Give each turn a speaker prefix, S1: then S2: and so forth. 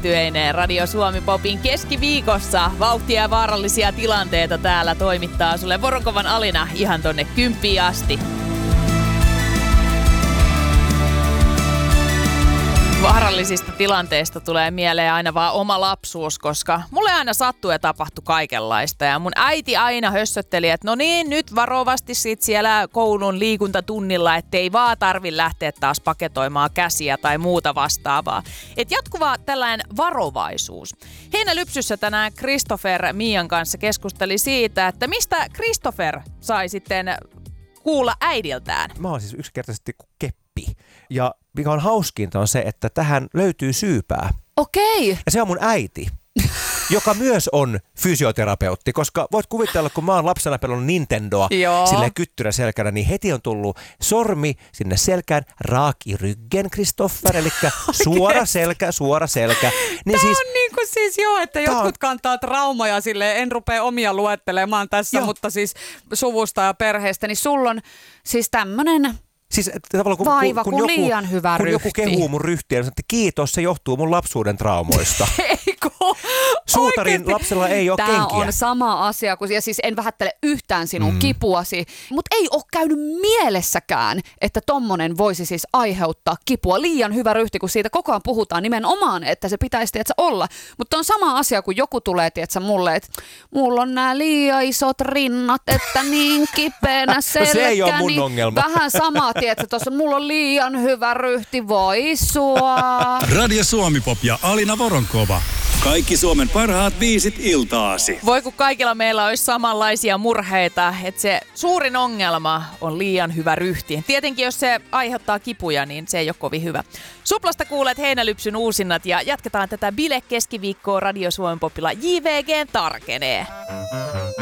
S1: yhtyeineen Radio Suomi Popin keskiviikossa. Vauhtia ja vaarallisia tilanteita täällä toimittaa sulle Voronkovan Alina ihan tonne 10 asti. Vaarallisista tilanteista tulee mieleen aina vaan oma lapsuus, koska mulle aina sattuu ja tapahtui kaikenlaista. Ja mun äiti aina hössötteli, että no niin, nyt varovasti sit siellä koulun liikuntatunnilla, ettei vaan tarvi lähteä taas paketoimaan käsiä tai muuta vastaavaa. Et jatkuva tällainen varovaisuus. Heinälypsyssä tänään Christopher Mian kanssa keskusteli siitä, että mistä Christopher sai sitten kuulla äidiltään.
S2: Mä oon siis yksinkertaisesti kuin keppi. Ja mikä on hauskinta on se, että tähän löytyy syypää.
S3: Okei.
S2: Ja se on mun äiti, joka myös on fysioterapeutti, koska voit kuvitella, kun mä oon lapsena pelannut Nintendoa silleen kyttyrä selkänä, niin heti on tullut sormi sinne selkään, raaki ryggen, Christopher, eli suora selkä. Niin
S3: Tämä on niin kuin siis että jotkut kantaa traumaja silleen, en rupea omia luettelemaan tässä, mutta siis suvusta ja perheestä, niin sulla on siis tämmönen
S2: siis tavallaan
S3: vaiva, kun liian hyvä
S2: kun
S3: ryhti.
S2: Joku kehuu mun ryhtiä, niin sanoo, että kiitos, se johtuu mun lapsuuden traumoista.
S3: Eikö?
S2: Suutarin
S3: Oikeasti.
S2: lapsella ei ole
S3: Tämä
S2: kenkiä.
S3: on sama asia, ja siis en vähättele yhtään sinun kipuasi, mutta ei ole käynyt mielessäkään, että tommonen voisi siis aiheuttaa kipua. Liian hyvä ryhti, kun siitä koko ajan puhutaan nimenomaan, että se pitäisi olla. Mutta on sama asia, kun joku tulee mulle, että mulla on nämä liian isot rinnat, että niin kipeänä selkä.
S2: Se ei ole mun ongelma.
S3: Vähän sama, tuossa mulla on liian hyvä ryhti, voi sua.
S4: Radio Suomi Pop ja Alina Voronkova. Kaikki Suomen parhaat biisit iltaasi.
S1: Voi kun kaikilla meillä olisi samanlaisia murheita, että se suurin ongelma on liian hyvä ryhti. Tietenkin jos se aiheuttaa kipuja, niin se ei ole kovin hyvä. Suplasta kuulet Heinälypsyn uusinnat ja jatketaan tätä bile-keskiviikkoa Radio Suomen Popilla. JVG tarkenee.